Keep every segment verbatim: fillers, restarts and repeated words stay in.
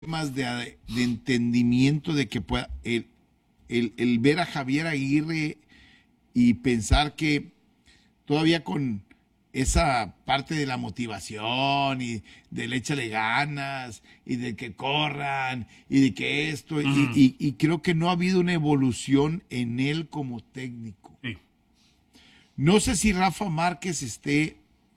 Más de, de entendimiento de que pueda el, el, el ver a Javier Aguirre y pensar que todavía con esa parte de la motivación y del échale ganas y de que corran y de que esto y, Ujú. y- y creo que no ha habido una evolución en él como técnico. Sí. No sé si Rafa Márquez esté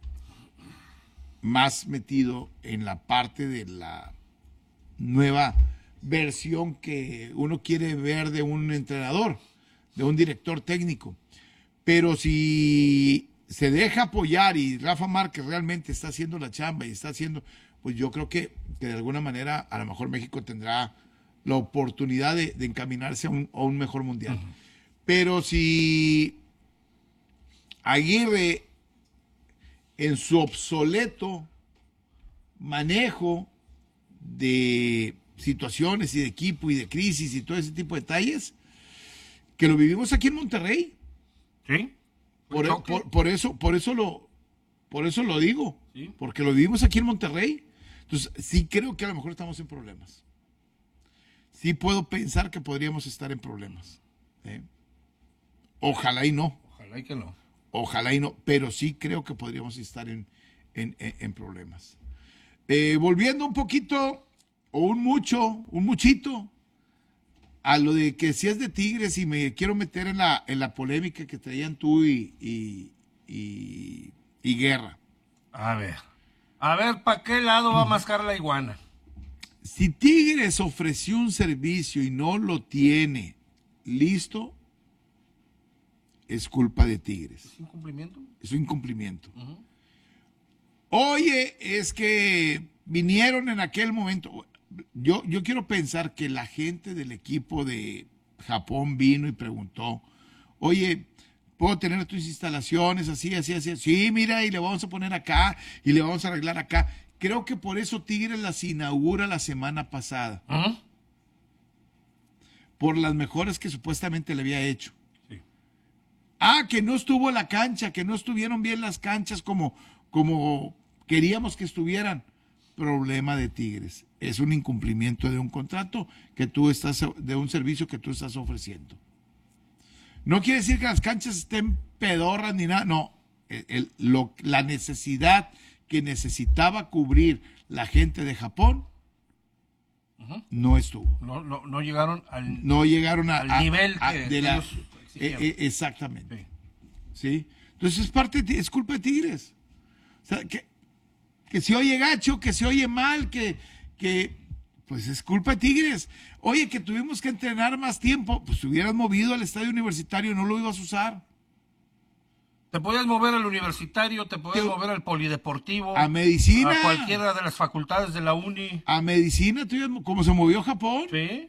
más metido en la parte de la nueva versión que uno quiere ver de un entrenador, de un director técnico. Pero si se deja apoyar y Rafa Márquez realmente está haciendo la chamba y está haciendo, pues yo creo que, que de alguna manera a lo mejor México tendrá la oportunidad de, de encaminarse a un, a un mejor mundial. Ujú. Pero si Aguirre en su obsoleto manejo de situaciones y de equipo y de crisis y todo ese tipo de detalles, que lo vivimos aquí en Monterrey. Sí. Por, Choque. por, por eso, por eso lo, por eso lo digo, Sí. porque lo vivimos aquí en Monterrey. Entonces, sí creo que a lo mejor estamos en problemas. Sí puedo pensar que podríamos estar en problemas. ¿eh? Ojalá y no, Ojalá y que no. ojalá y no, pero sí creo que podríamos estar en, en, en- en problemas. Eh, volviendo un poquito, o un mucho, un muchito, a lo de que si es de Tigres y me quiero meter en la, en la polémica que traían tú y, y, y, y Guerra. A ver. A ver, ¿para qué lado va a mascar la iguana? Si Tigres ofreció un servicio y no lo tiene listo, es culpa de Tigres. ¿Es incumplimiento? Es un incumplimiento. Ujú. Oye, es que vinieron en aquel momento. Yo, yo quiero pensar que la gente del equipo de Japón vino y preguntó, oye, ¿puedo tener tus instalaciones así, así, así? Sí, mira, y le vamos a poner acá y le vamos a arreglar acá. Creo que por eso Tigres las inaugura la semana pasada, Ujú. por las mejoras que supuestamente le había hecho. Sí. Ah, que no estuvo la cancha, que no estuvieron bien las canchas como, como queríamos que estuvieran. Problema de Tigres. Es un incumplimiento de un contrato que tú estás, de un servicio que tú estás ofreciendo. No quiere decir que las canchas estén pedorras ni nada, no. El- el- lo- la necesidad que necesitaba cubrir la gente de Japón Ujú. no estuvo. No, no, no llegaron al, No llegaron a, al a- nivel a- que, de que la, ellos eh, exigían. eh, exactamente. Sí. ¿Sí? Entonces es parte, de- es culpa de Tigres. O sea, que, que se oye gacho, que se oye mal, que, que pues es culpa de Tigres. Oye, que tuvimos que entrenar más tiempo, pues si hubieras movido al estadio universitario, no lo ibas a usar. Te podías mover al universitario, te podías Te- mover al polideportivo, A medicina, a cualquiera de las facultades de la uni. a medicina, tú ibas- como se movió Japón, Sí.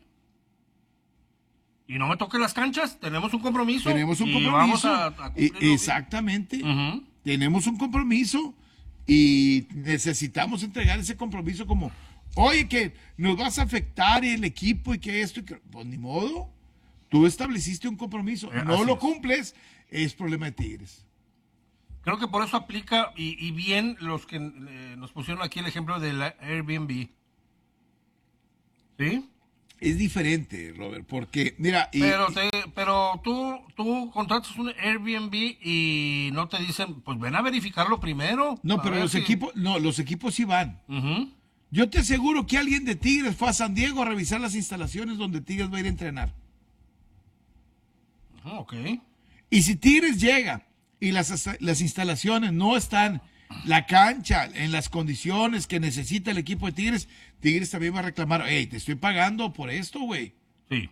Y no me toque las canchas, tenemos un compromiso. tenemos un y compromiso. vamos a, a E- cumplirlo. exactamente, Ujú. tenemos un compromiso y necesitamos entregar ese compromiso como, oye, que nos vas a afectar el equipo y que esto, y que, pues ni modo, tú estableciste un compromiso, Eh, no así lo es. cumples, es problema de Tigres. Creo que por eso aplica, y, y bien los que eh, nos pusieron aquí el ejemplo del Airbnb. ¿Sí? Es diferente, Robert, porque, mira, y, Pero, te, pero tú, tú contratas un Airbnb y no te dicen, pues ven a verificarlo primero. no, a pero ver los si- equipos, no, los equipos sí van. Ujú. Yo te aseguro que alguien de Tigres fue a San Diego a revisar las instalaciones donde Tigres va a ir a entrenar. Ujú, ok. Y si Tigres llega y las, las instalaciones no están, la cancha, en las condiciones que necesita el equipo de Tigres, Tigres también va a reclamar, hey, te estoy pagando por esto, güey. Sí.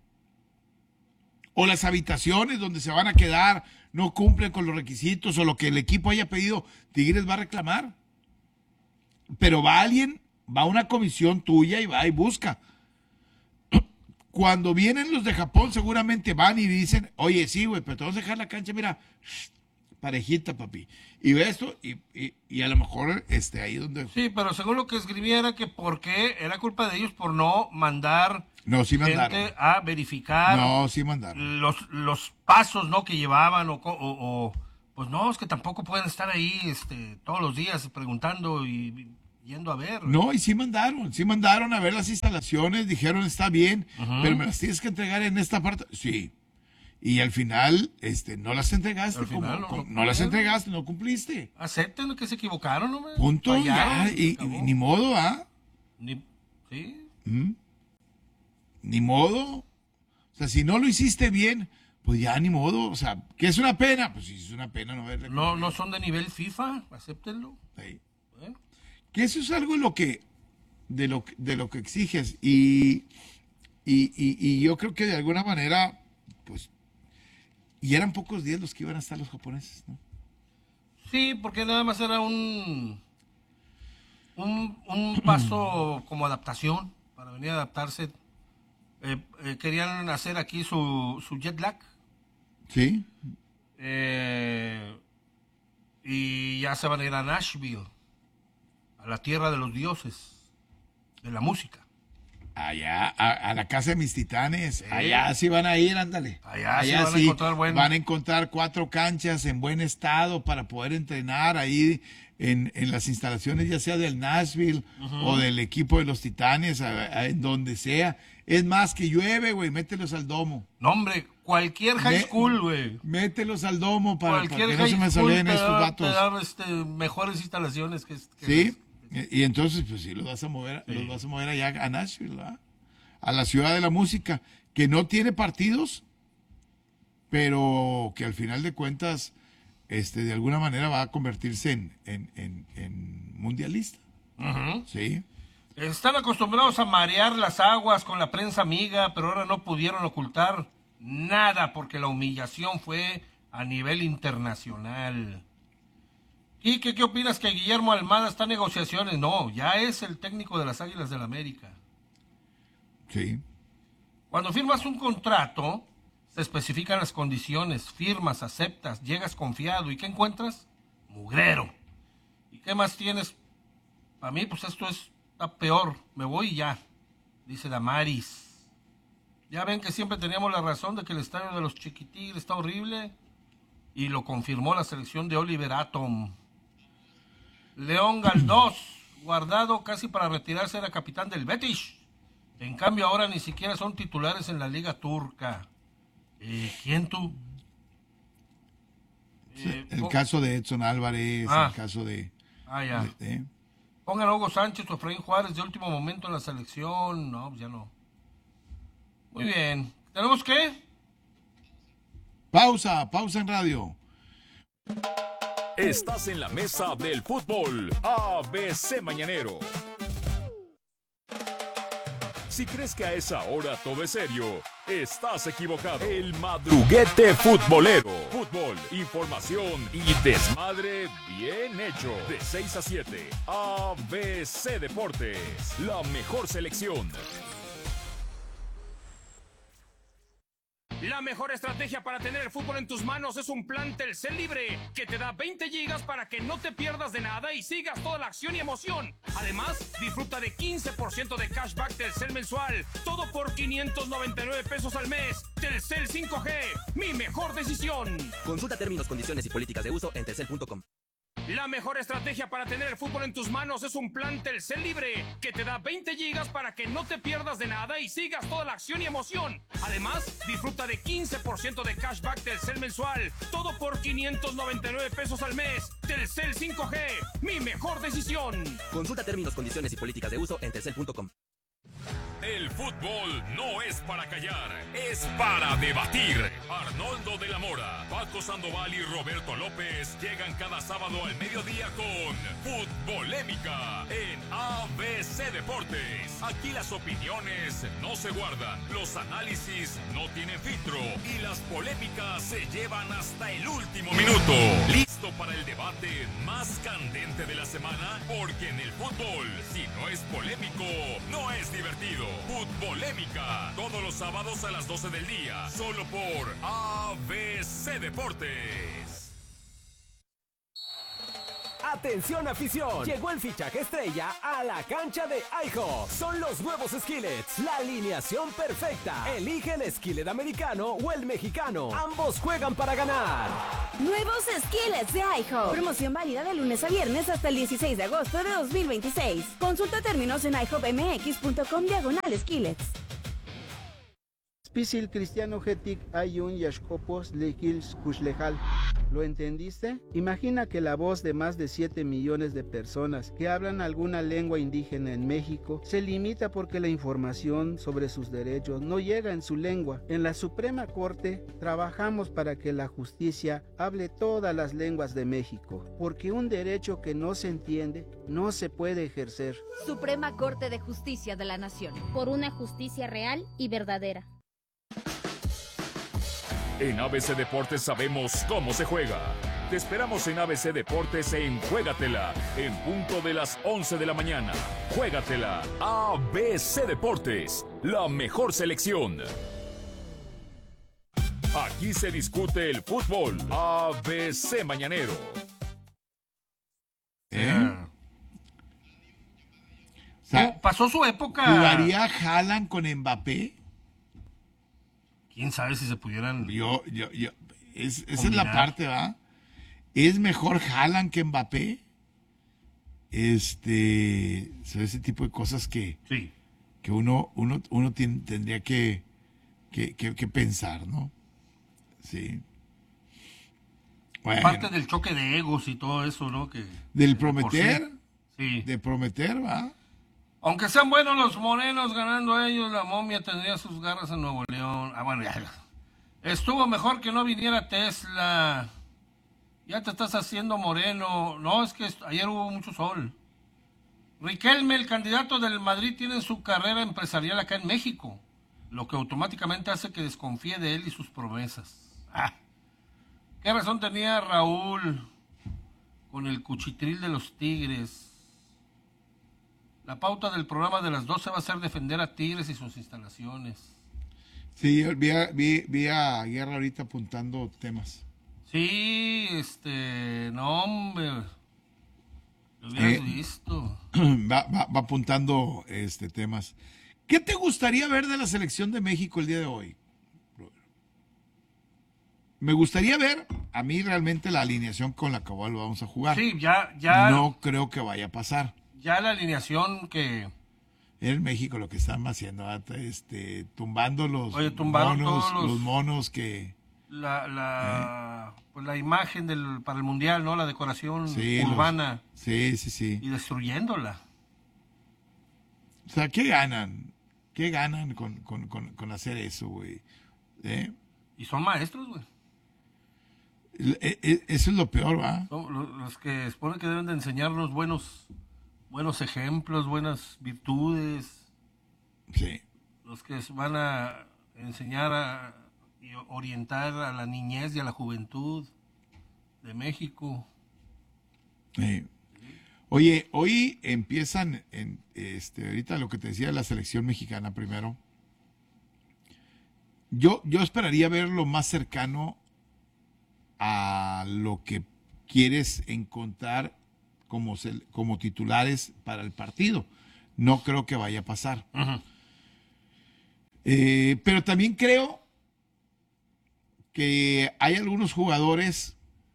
O las habitaciones donde se van a quedar no cumplen con los requisitos o lo que el equipo haya pedido, Tigres va a reclamar. Pero va alguien, va una comisión tuya y va y busca. Cuando vienen los de Japón, seguramente van y dicen, oye, sí, güey, pero te vamos a dejar la cancha, mira, parejita, papi. Y ve esto, y, y, y a lo mejor este, ahí donde... Sí, pero según lo que escribiera, que porque era culpa de ellos por no mandar No, sí gente mandaron. a verificar No, sí mandaron. los, los pasos, ¿no? Que llevaban o, co- o, o, pues no, es que tampoco pueden estar ahí este, todos los días preguntando y yendo a ver. No, y sí mandaron, sí mandaron a ver las instalaciones, dijeron está bien, Ajá. pero me las tienes que entregar en esta parte. Sí. Y al final, este, no las entregaste, Al final como, no como- lo no las cumplieron. entregaste, no cumpliste. Acepten que se equivocaron, ¿no? Punto, ya, Fallaron, y, y acabó. ni modo, ¿ah? Ni- sí. ¿Mm? Ni modo. O sea, si no lo hiciste bien, pues ya ni modo. O sea, ¿qué es una pena? Pues sí, es una pena no verla. No, no son de nivel FIFA, acéptenlo. Ahí. ¿eh? Que eso es algo de lo que, de lo, que- de lo que exiges. Y, y, y, y yo creo que de alguna manera, pues, y eran pocos días los que iban a estar los japoneses, ¿no? Sí, porque nada más era un, un, un paso como adaptación, para venir a adaptarse. Eh, eh, querían hacer aquí su, su jet lag. Sí. eh, y ya se van a ir a Nashville, a la tierra de los dioses, de la música. Allá, a, a la casa de mis titanes, allá sí van a ir, ándale. Allá sí van a encontrar buen- van a encontrar cuatro canchas en buen estado para poder entrenar ahí en, en las instalaciones, ya sea del Nashville o del equipo de los Titanes, a- a- en donde sea. Es más, que llueve, güey, mételos al domo. No, hombre, cualquier high Me- school, güey. Mételos al domo para, para Cualquier que no se high me school salen te estos da, te vatos. da, este, mejores instalaciones que... que Sí, y y entonces, pues sí, los vas a mover, Sí. los vas a mover allá a Nashville, ¿verdad? A la ciudad de la música, que no tiene partidos, pero que al final de cuentas, este, de alguna manera va a convertirse en, en, en, en mundialista, Ujú. ¿sí? Están acostumbrados a marear las aguas con la prensa amiga, pero ahora no pudieron ocultar nada porque la humillación fue a nivel internacional. Quique, ¿qué opinas que Guillermo Almada está en negociaciones? No, ya es el técnico de las Águilas del la América. Sí. Cuando firmas un contrato, se especifican las condiciones, firmas, aceptas, llegas confiado. ¿Y qué encuentras? Mugrero. ¿Y qué más tienes? Para mí, pues esto es, está peor. Me voy y ya, dice Damaris. Ya ven que siempre teníamos la razón de que el estadio de los Chiquitigres está horrible. Y lo confirmó la selección de Oliver Atom. León Galdós, guardado casi para retirarse, era capitán del Betis. En cambio, ahora ni siquiera son titulares en la Liga Turca. Eh, ¿Quién tú? Sí, Eh, el po- caso de Edson Álvarez, Ah. el caso de... Ah, ya. de- de- Pongan a Hugo Sánchez o Efraín Juárez de último momento en la selección. No, pues ya no. Muy bien. ¿Tenemos qué? Pausa, pausa en radio. Estás en la mesa del fútbol. A B C Mañanero. Si crees que a esa hora todo es serio, estás equivocado. El madruguete futbolero. Fútbol, información y desmadre bien hecho. De seis a siete. A B C Deportes. La mejor selección. La mejor estrategia para tener el fútbol en tus manos es un plan Telcel Libre que te da veinte gigas para que no te pierdas de nada y sigas toda la acción y emoción. Además, disfruta de quince por ciento de cashback Telcel mensual, todo por quinientos noventa y nueve pesos al mes. Telcel cinco G, mi mejor decisión. Consulta términos, condiciones y políticas de uso en telcel punto com. La mejor estrategia para tener el fútbol en tus manos es un plan Telcel Libre que te da veinte gigas para que no te pierdas de nada y sigas toda la acción y emoción. Además, disfruta de quince por ciento de cashback Telcel mensual, todo por quinientos noventa y nueve pesos al mes. Telcel cinco G, mi mejor decisión. Consulta términos, condiciones y políticas de uso en telcel punto com. El fútbol no es para callar, es para debatir. Arnoldo de la Mora, Paco Sandoval y Roberto López llegan cada sábado al mediodía con Futbolémica en A B C Deportes. Aquí las opiniones no se guardan, los análisis no tienen filtro y las polémicas se llevan hasta el último minuto. ¿Listo para el debate más candente de la semana? Porque en el fútbol, si no es polémico, no es divertido. Futbolémica, todos los sábados a las doce del día, solo por A B C Deportes. Atención afición, llegó el fichaje estrella a la cancha de iHop. Son los nuevos Skillets, la alineación perfecta. Elige el skillet americano o el mexicano. Ambos juegan para ganar. Nuevos Skillets de iHop. Promoción válida de lunes a viernes hasta el dieciséis de agosto de dos mil veintiséis. Consulta términos en ihopmx.com diagonal Skillets. Spisil cristiano getik ayun yashkopos lekils kushlejal. ¿Lo entendiste? Imagina que la voz de más de siete millones de personas que hablan alguna lengua indígena en México se limita porque la información sobre sus derechos no llega en su lengua. En la Suprema Corte trabajamos para que la justicia hable todas las lenguas de México, porque un derecho que no se entiende no se puede ejercer. Suprema Corte de Justicia de la Nación. Por una justicia real y verdadera. En A B C Deportes sabemos cómo se juega. Te esperamos en A B C Deportes en Juégatela, en punto de las once de la mañana. Juégatela, A B C Deportes, la mejor selección. Aquí se discute el fútbol. A B C Mañanero. ¿Eh? O sea, pasó su época. ¿Jugaría Haaland con Mbappé? ¿Quién sabe si se pudieran? Yo, yo, yo. Es, esa es la parte, ¿va? ¿Es mejor Haaland que Mbappé? Este, son ese tipo de cosas que, sí. que uno, uno, uno tiene, tendría que, que, que, que pensar, ¿no? Sí. Bueno. Parte del choque de egos y todo eso, ¿no? Que, del que prometer, sí. de prometer, ¿va? Aunque sean buenos los morenos ganando ellos, la momia tendría sus garras en Nuevo León. Ah, bueno, ya. Estuvo mejor que no viniera Tesla. Ya te estás haciendo moreno. No, es que ayer hubo mucho sol. Riquelme, el candidato del Madrid, tiene su carrera empresarial acá en México, lo que automáticamente hace que desconfíe de él y sus promesas. Ah, ¿qué razón tenía Raúl con el cuchitril de los Tigres? La pauta del programa de las doce va a ser defender a Tigres y sus instalaciones. Sí, vi a, vi, vi a Guerra ahorita apuntando temas. Sí, este, no hombre, lo hubieras eh, visto. Va, va, va apuntando este temas. ¿Qué te gustaría ver de la selección de México el día de hoy? Me gustaría ver, a mí realmente, la alineación con la que vamos a jugar. Sí, ya, ya. No creo que vaya a pasar. Ya la alineación que... En México lo que están haciendo, este, tumbando los Oye, tumbaron monos, todos los, los monos que... La, la, ¿eh? Pues la imagen del para el Mundial, ¿no? La decoración sí, urbana. Los, sí, sí, sí. Y destruyéndola. O sea, ¿qué ganan? ¿Qué ganan con, con, con, con hacer eso, güey? ¿Eh? Y son maestros, güey. Eso es lo peor, ¿va? Son los que se supone que deben de enseñarnos buenos... buenos ejemplos, buenas virtudes. Sí. Los que van a enseñar a, y orientar a la niñez y a la juventud de México. Sí. Oye, hoy empiezan, en, este, ahorita lo que te decía de la selección mexicana primero. Yo, yo esperaría ver lo más cercano a lo que quieres encontrar Como, como titulares para el partido. No creo que vaya a pasar. Uh-huh. Eh, pero también creo que hay algunos jugadores,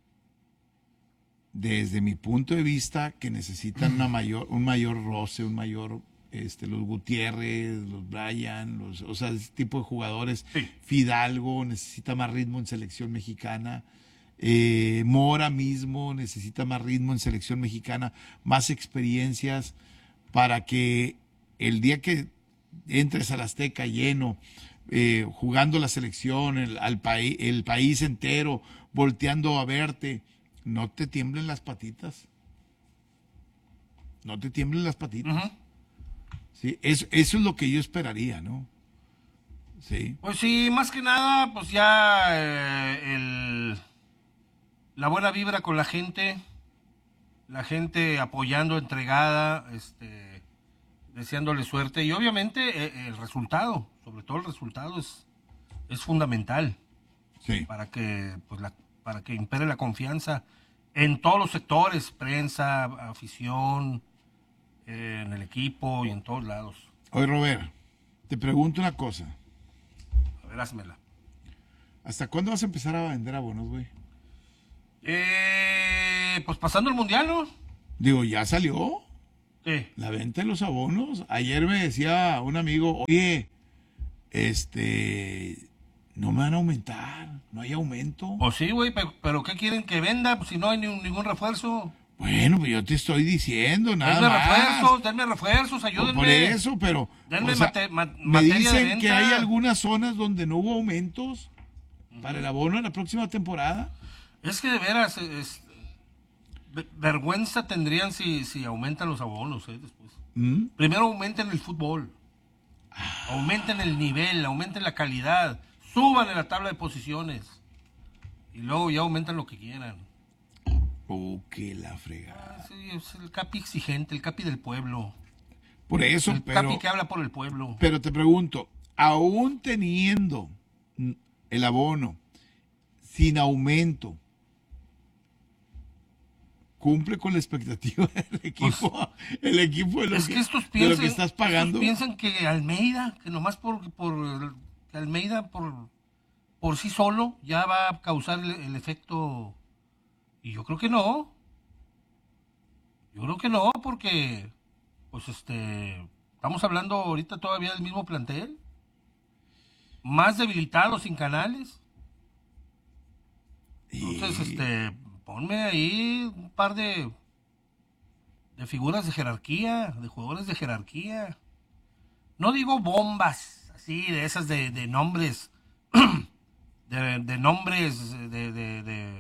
desde mi punto de vista, que necesitan una mayor, un mayor roce, un mayor, este, los Gutiérrez, los Bryan, los, o sea, ese tipo de jugadores. Sí. Fidalgo necesita más ritmo en selección mexicana. Eh, Mora mismo necesita más ritmo en selección mexicana, más experiencias para que el día que entres al Azteca lleno, eh, jugando la selección, el, al país, el país entero, volteando a verte, no te tiemblen las patitas. No te tiemblen las patitas. Uh-huh. Sí, eso, eso es lo que yo esperaría, ¿no? Sí. Pues sí, más que nada, pues ya eh, el... la buena vibra con la gente, la gente apoyando, entregada, este, deseándole suerte y obviamente eh, el resultado, sobre todo el resultado es, es fundamental. Sí. Para que, pues la, para que impere la confianza en todos los sectores, prensa, afición, eh, en el equipo y en todos lados. Oye, Robert, te pregunto una cosa. A ver, házmela. ¿Hasta cuándo vas a empezar a vender abonos, güey? Eh, pues pasando el mundial, ¿no? Digo, ¿ya salió? ¿Qué? La venta de los abonos. Ayer me decía un amigo, oye, este, no me van a aumentar, no hay aumento. Pues sí, güey, pero, pero ¿qué quieren que venda? Pues si no hay ni, ningún refuerzo. Bueno, pues yo te estoy diciendo, nada denme más. refuerzos, denme refuerzos, ayúdenme. Por eso, pero denme o sea, mate, ma, me materia de dicen venta. que hay algunas zonas donde no hubo aumentos para el abono en la próxima temporada. Es que de veras, es, vergüenza tendrían si, si aumentan los abonos, ¿eh? Después. ¿Mm? Primero aumenten el fútbol, aumenten el nivel, aumenten la calidad, suban en la tabla de posiciones y luego ya aumentan lo que quieran. Oh, que la fregada. Ah, sí, es el capi exigente, el capi del pueblo. Por eso, el pero, capi que habla por el pueblo. Pero te pregunto, aún teniendo el abono sin aumento, ¿cumple con la expectativa del equipo? Pues, el equipo de lo, es que, que estos de piensan, lo que estás pagando. Piensan que Almeida, que nomás por, por que Almeida por, por sí solo ya va a causar el, el efecto. Y yo creo que no. Yo creo que no, porque pues este estamos hablando ahorita todavía del mismo plantel. Más debilitado, sin canales. Entonces, este, ponme ahí un par de, de figuras de jerarquía, de jugadores de jerarquía. No digo bombas, así, de esas de, de nombres, de, de nombres de, de, de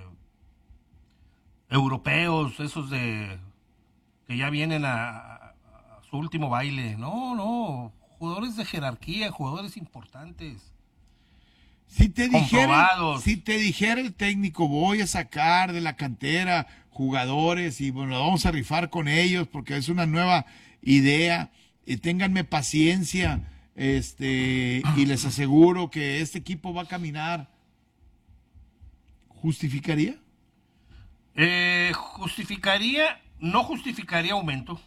europeos, esos de que ya vienen a, a su último baile. No, no, jugadores de jerarquía, jugadores importantes. Si te dijera, si te dijera el técnico, voy a sacar de la cantera jugadores y bueno, vamos a rifar con ellos porque es una nueva idea, y ténganme paciencia, este, y les aseguro que este equipo va a caminar, ¿justificaría? Eh, justificaría, no justificaría aumento.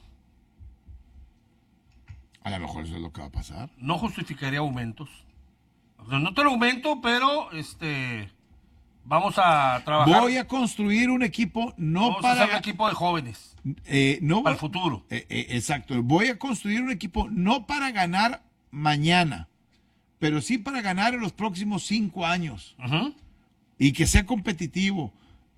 A lo mejor eso es lo que va a pasar. No justificaría aumentos. O sea, no te lo aumento, pero este vamos a trabajar. Voy a construir un equipo no vamos para a hacer un equipo de jóvenes. Eh, no para el futuro. Eh, eh, exacto. Voy a construir un equipo no para ganar mañana, pero sí para ganar en los próximos cinco años. Uh-huh. Y que sea competitivo.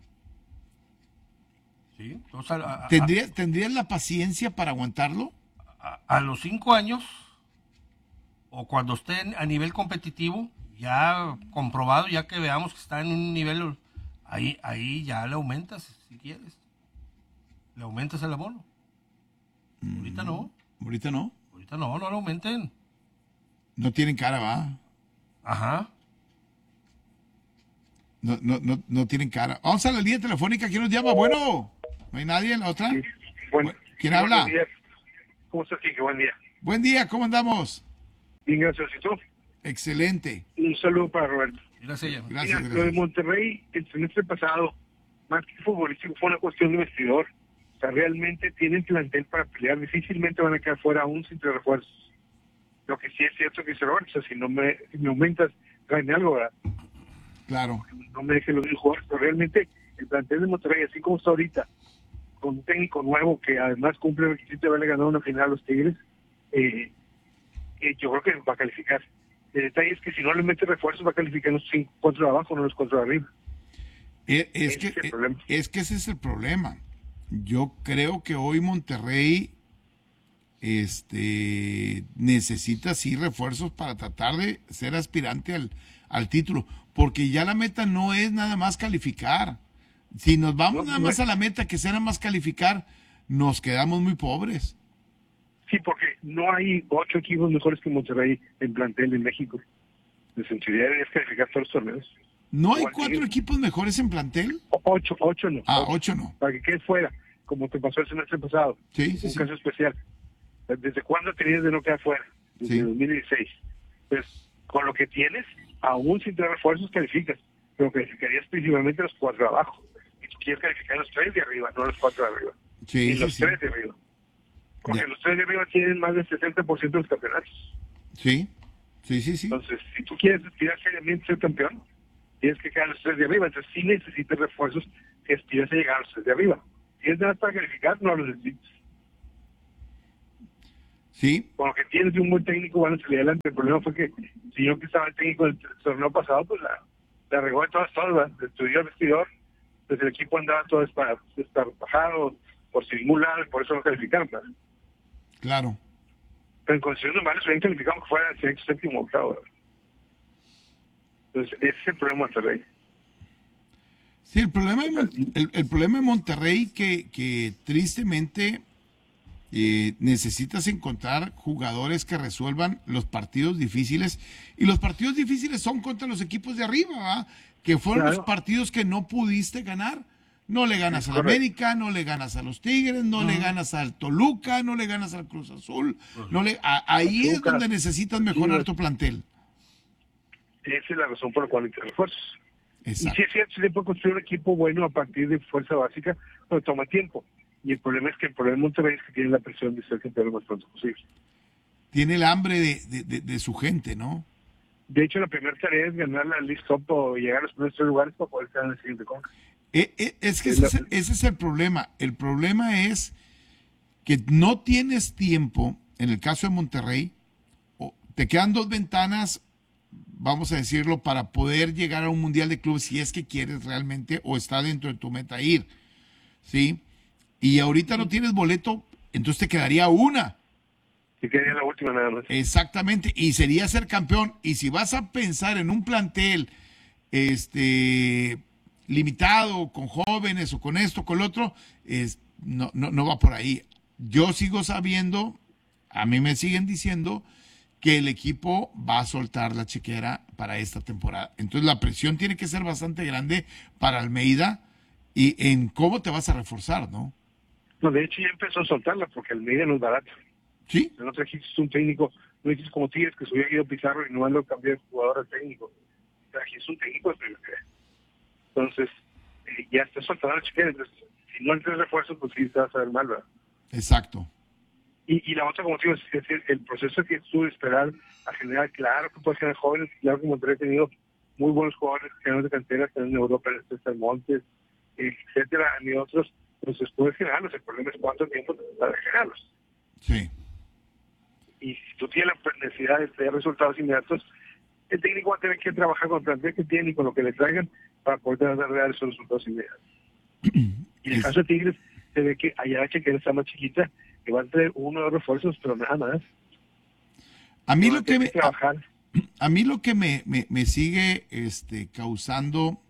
Sí. Entonces, a, a, ¿Tendrías, ¿Tendrías la paciencia para aguantarlo? A, a los cinco años, o cuando estén a nivel competitivo, ya comprobado, ya que veamos que está en un nivel, ahí, ahí ya le aumentas, si quieres. Le aumentas el abono. Mm, ahorita no. Ahorita no. Ahorita no, no le aumenten. No tienen cara, va. Ajá. No, no, no, no tienen cara. Vamos a la línea telefónica. ¿Quién nos llama? Bueno, ¿no hay nadie en la otra? Sí. Bueno, ¿Quién habla? Días. ¿Cómo estás, Kike? Buen día. Buen día, ¿cómo andamos? Bien, gracias. ¿Y tú? Excelente. Un saludo para Roberto. Gracias. Gracias, Mira, gracias. Lo de Monterrey, el semestre pasado, más que futbolístico, fue una cuestión de vestidor. O sea, realmente tienen plantel para pelear. Difícilmente van a quedar fuera aún sin tres refuerzos. Lo que sí es cierto que dice Roberto, o sea, si no me, si me aumentas, tráeme algo, ¿verdad? Claro. No me dejes los mismos jugadores, pero realmente el plantel de Monterrey, así como está ahorita, con un técnico nuevo que además cumple el requisito de haberle ganado una final a los Tigres, eh, eh, yo creo que va a calificar. El detalle es que si no le mete refuerzos va a calificar los cinco, cuatro de abajo, no los cuatro de arriba. Es, es, que, es, es que ese es el problema. Yo creo que hoy Monterrey este, necesita sí refuerzos para tratar de ser aspirante al, al título, porque ya la meta no es nada más calificar. Si nos vamos no, nada más a la meta que sea nada más calificar, nos quedamos muy pobres. Sí, porque no hay ocho equipos mejores que Monterrey en plantel en México. De Centuria deberías calificar todos los torneos. ¿No hay cuatro que... equipos mejores en plantel? O, ocho, ocho no. Ah, ocho, ocho no. Para que quedes fuera, como te pasó el semestre pasado. Sí, sí, Un sí. caso especial. ¿Desde cuándo tenías de no quedar fuera? Desde sí. dos mil dieciséis. Pues con lo que tienes, aún sin tener refuerzos calificas, pero calificarías principalmente los cuatro de abajo. Y tú quieres calificar los tres de arriba, no los cuatro de arriba. Sí, y sí, los sí. tres de arriba. Porque Ya. los tres de arriba tienen más del sesenta por ciento de los campeonatos. Sí, sí, sí, sí. Entonces, si tú quieres aspirar seriamente a ser campeón, tienes que quedar los tres de arriba. Entonces, sí necesitas refuerzos que aspiras a llegar a los tres de arriba. Si es nada para calificar, no los necesitas. Sí, Con lo que tienes de un buen técnico van a salir adelante. El problema fue que el señor que estaba el técnico del torneo pasado, pues la, la regó de todas todas, destruyó el vestidor. Entonces el equipo andaba todo esparpajado por ningún lado y por eso no calificaron. ¿Verdad? claro. Pero en condiciones normales hubieran calificado que fuera el sexto, séptimo, octavo. ¿Verdad? Entonces ese es el problema de Monterrey. Sí, el problema de, Mon- el, el problema de Monterrey que, que tristemente eh, necesitas encontrar jugadores que resuelvan los partidos difíciles, y los partidos difíciles son contra los equipos de arriba, ¿verdad? Que fueron Claro. los partidos que no pudiste ganar. No le ganas Es al correcto. América, no le ganas a los Tigres, no le ganas al Toluca, no le ganas al Cruz Azul. No le, a- ahí es Pachuca. donde necesitas mejorar Chivas. tu plantel. Esa es la razón por la cual necesitas refuerzos. Y Exacto. sí es cierto, se le puede construir un equipo bueno a partir de fuerza básica, pero toma tiempo. Y el problema es que el problema de Monterrey es que tiene la presión de ser campeón lo más pronto posible. Tiene el hambre de, de- de- de su gente, ¿no? De hecho, la primera tarea es ganar la League Cup o llegar a los primeros tres lugares para poder estar en el siguiente conca. Eh, eh, es que Es ese la- es, el, ese es el problema. El problema es que no tienes tiempo, en el caso de Monterrey, o te quedan dos ventanas, vamos a decirlo, para poder llegar a un mundial de clubes si es que quieres realmente o está dentro de tu meta ir, ¿sí? Y ahorita no tienes boleto, entonces te quedaría una. Que quedaría la última nada más. Exactamente, y sería ser campeón. Y si vas a pensar en un plantel este limitado, con jóvenes o con esto, con lo otro, es, no, no, no va por ahí. Yo sigo sabiendo, a mí me siguen diciendo que el equipo va a soltar la chequera para esta temporada. Entonces la presión tiene que ser bastante grande para Almeida y en cómo te vas a reforzar, ¿no? No, de hecho ya empezó a soltarla porque el media no es barato. Sí. No trajiste un técnico, no hiciste como Tigres que subió a Guido Pizarro y no lo cambió de jugador al técnico. Trajiste un técnico de primera. Entonces, eh, ya está soltando la chequera. Entonces, si no entras refuerzos, pues sí te vas a ver mal, ¿verdad? Exacto. Y, y la otra, como te digo, es decir, el proceso que tú de esperar a generar, claro que puedes generar jóvenes, claro que Monterrey ha tenido muy buenos jugadores, generadores de cantera, que en Europa, en César Montes, etcétera, y otros, entonces puedes generarlos. El problema es cuánto tiempo te va a generarlos. Sí. Y si tú tienes la necesidad de tener resultados inmediatos, el técnico va a tener que trabajar con el plantel que tiene y con lo que le traigan para poder dar esos resultados inmediatos. Y en el Es- caso de Tigres, se ve que allá que está más chiquita, que van a tener uno o dos refuerzos, pero nada más. A mí Van lo a que tener me, trabajar. a, a mí lo que me, me, me sigue este, causando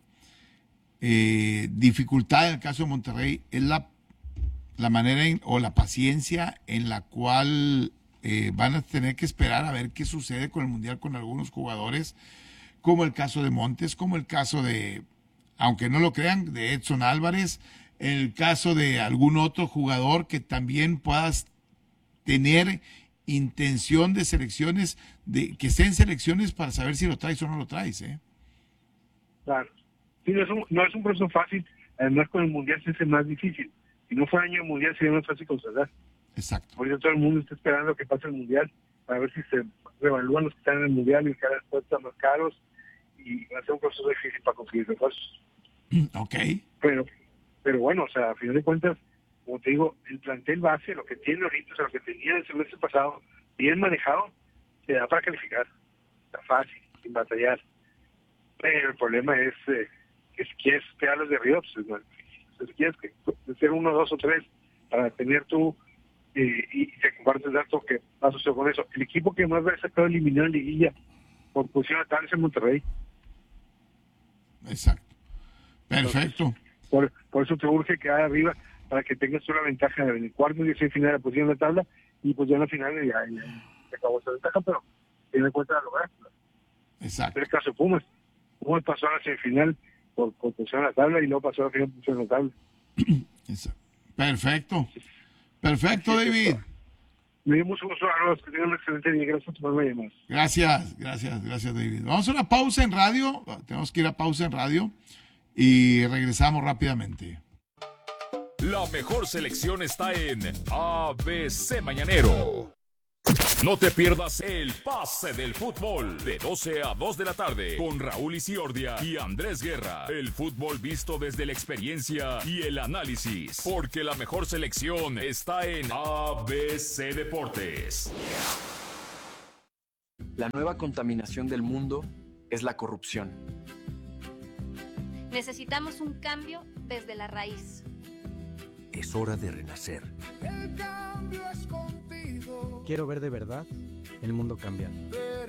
eh, dificultad en el caso de Monterrey es la, la manera en- o la paciencia en la cual eh, van a tener que esperar a ver qué sucede con el Mundial con algunos jugadores, como el caso de Montes, como el caso de, aunque no lo crean, de Edson Álvarez, el caso de algún otro jugador que también puedas tener intención de selecciones, de que estén selecciones para saber si lo traes o no lo traes, ¿eh? Claro. Sí, no, es un, no es un proceso fácil, además con el Mundial se hace más difícil. Si no fuera año mundial sería más fácil constatar. Exacto. Por eso todo el mundo está esperando que pase el Mundial para ver si se revalúan los que están en el Mundial y cada vez cuestan más caros y va a ser un proceso difícil para conseguir refuerzos. Ok. Pero, pero bueno, o sea, a final de cuentas, como te digo, el plantel base, lo que tiene ahorita, o sea, lo que tenía el semestre pasado, bien manejado, se da para calificar. Está fácil, sin batallar. Pero el problema es eh, que si quieres pegarlos de arriba, pues no es difícil. O sea, si quieres que ser uno, dos o tres para tener tú eh, y te compartes el dato que asociado con eso. El equipo que más va a sacado eliminado en liguilla por posición a tal es el Monterrey. Exacto. Perfecto. Por, por eso te urge quedar arriba para que tengas una ventaja en el cuarto y final de la posición de la tabla y pues ya en la final ya, ya se acabó esa ventaja, pero ten en cuenta la lograr. Exacto. En el caso de Pumas, Pumas pasó a la semifinal por, por posición en la tabla y luego pasó a la final por posición en la tabla. Exacto. Perfecto. Perfecto, David. Me dio mucho gusto a los que tengan un excelente día. Gracias por tomarme llamadas. Gracias, gracias, gracias, David. Vamos a una pausa en radio. Tenemos que ir a pausa en radio. y regresamos rápidamente. La mejor selección está en A B C Mañanero. No te pierdas el pase del fútbol de doce a dos de la tarde con Raúl Isiordia y Andrés Guerra. El fútbol visto desde la experiencia y el análisis, porque la mejor selección está en A B C Deportes. La nueva contaminación del mundo es la corrupción. Necesitamos un cambio desde la raíz. Es hora de renacer. El cambio es contigo. Quiero ver de verdad el mundo cambiar.